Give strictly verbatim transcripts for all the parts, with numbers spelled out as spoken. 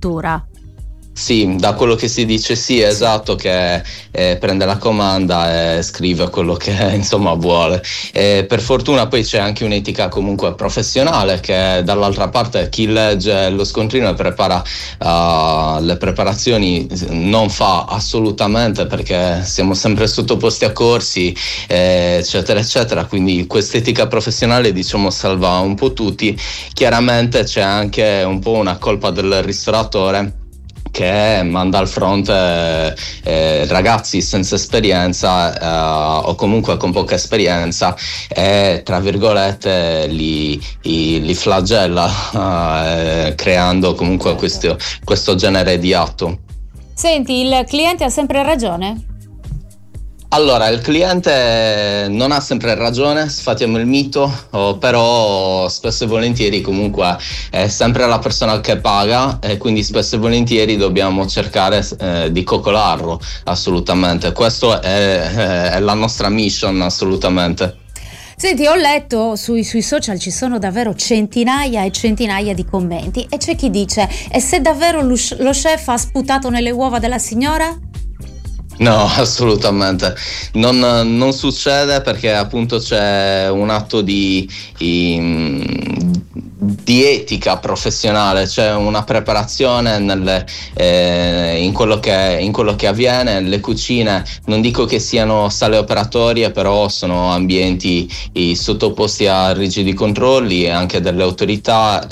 struttura. Sì, da quello che si dice sì, esatto, che eh, prende la comanda e scrive quello che insomma vuole. E per fortuna poi c'è anche un'etica comunque professionale, che dall'altra parte chi legge lo scontrino e prepara uh, le preparazioni non fa assolutamente, perché siamo sempre sottoposti a corsi eh, eccetera eccetera, quindi quest'etica professionale diciamo salva un po' tutti. Chiaramente c'è anche un po' una colpa del ristoratore, che manda al fronte eh, ragazzi senza esperienza eh, o comunque con poca esperienza e tra virgolette li, li, li flagella eh, creando comunque questo, questo genere di atto. Senti, il cliente ha sempre ragione? Allora, il cliente non ha sempre ragione, sfatiamo il mito, oh, però spesso e volentieri comunque è sempre la persona che paga e quindi spesso e volentieri dobbiamo cercare eh, di coccolarlo, assolutamente. Questo è, è la nostra mission, assolutamente. Senti, ho letto sui, sui social ci sono davvero centinaia e centinaia di commenti e c'è chi dice: e se davvero lo, lo chef ha sputato nelle uova della signora? No, assolutamente non, non succede, perché appunto c'è un atto di, di, di etica professionale, c'è una preparazione nelle, eh, in, quello che, in quello che avviene. Le cucine non dico che siano sale operatorie, però sono ambienti i, sottoposti a rigidi controlli anche delle autorità,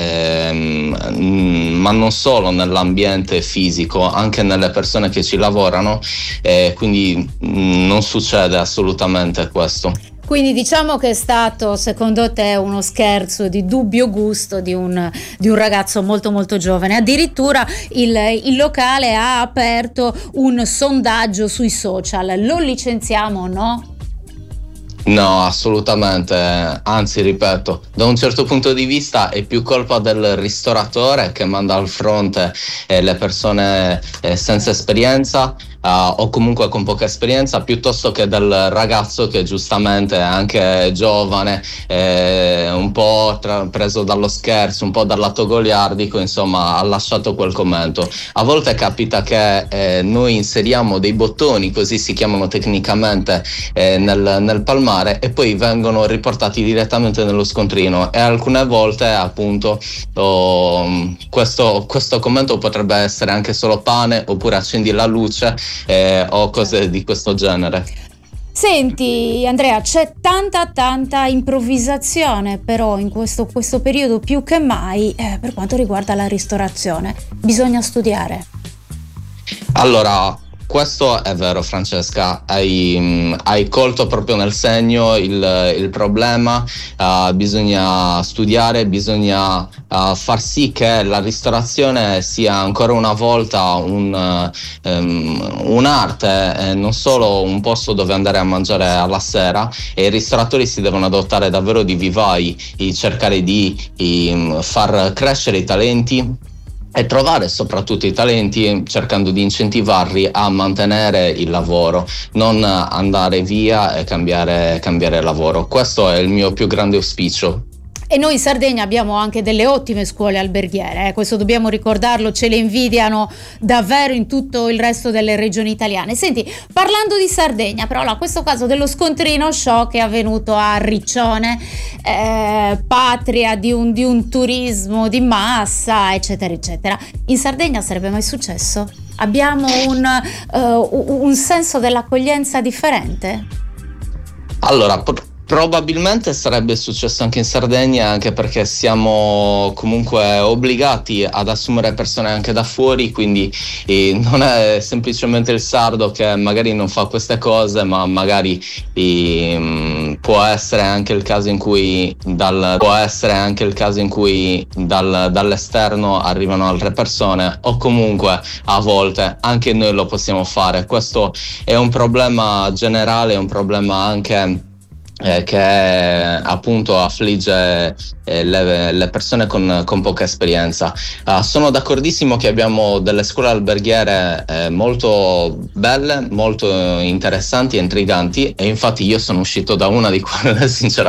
ehm, ma non solo nell'ambiente fisico, anche nelle persone che ci lavorano. Eh, quindi mh, non succede assolutamente questo. Quindi diciamo che è stato, secondo te, uno scherzo di dubbio gusto di un, di un ragazzo molto molto giovane. Addirittura il, il locale ha aperto un sondaggio sui social: lo licenziamo o no? No, assolutamente, anzi ripeto, da un certo punto di vista è più colpa del ristoratore che manda al fronte eh, le persone eh, senza esperienza uh, o comunque con poca esperienza, piuttosto che del ragazzo che giustamente è anche giovane, eh, un po' tra- preso dallo scherzo, un po' dal lato goliardico, insomma ha lasciato quel commento. A volte capita che eh, noi inseriamo dei bottoni, così si chiamano tecnicamente, eh, nel, nel palmare, e poi vengono riportati direttamente nello scontrino, e alcune volte appunto oh, questo, questo commento potrebbe essere anche solo pane, oppure accendi la luce eh, o cose di questo genere. Senti Andrea, c'è tanta tanta improvvisazione però in questo, questo periodo più che mai eh, per quanto riguarda la ristorazione. Bisogna studiare. Allora, questo è vero, Francesca, hai, hai colto proprio nel segno il, il problema. Uh, bisogna studiare, bisogna uh, far sì che la ristorazione sia ancora una volta un, uh, um, un'arte, eh, non solo un posto dove andare a mangiare alla sera, e i ristoratori si devono dotare davvero di vivai, di cercare di, di far crescere i talenti e trovare soprattutto i talenti, cercando di incentivarli a mantenere il lavoro, non andare via e cambiare, cambiare lavoro. Questo è il mio più grande auspicio. E noi in Sardegna abbiamo anche delle ottime scuole alberghiere, eh? Questo dobbiamo ricordarlo, ce le invidiano davvero in tutto il resto delle regioni italiane. Senti, parlando di Sardegna, però in questo caso dello scontrino show che è avvenuto a Riccione, eh, patria di un, di un turismo di massa, eccetera eccetera. In Sardegna sarebbe mai successo? Abbiamo un, uh, un senso dell'accoglienza differente? Allora, pot- probabilmente sarebbe successo anche in Sardegna, anche perché siamo comunque obbligati ad assumere persone anche da fuori, quindi eh, non è semplicemente il sardo che magari non fa queste cose, ma magari eh, può essere anche il caso in cui dal, può essere anche il caso in cui dal, dall'esterno arrivano altre persone, o comunque a volte anche noi lo possiamo fare. Questo è un problema generale, è un problema anche Eh, che appunto affligge eh, le, le persone con, con poca esperienza. Uh, sono d'accordissimo che abbiamo delle scuole alberghiere eh, molto belle, molto interessanti e intriganti, e infatti io sono uscito da una di quelle sinceramente.